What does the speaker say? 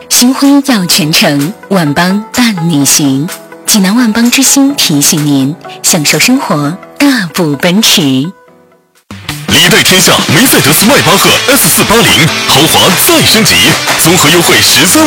星辉耀全城，万邦伴你行。济南万邦之星提醒您，享受生活，大步奔驰。 历代天下梅赛德斯迈巴赫 S480豪华再升级，综合优惠13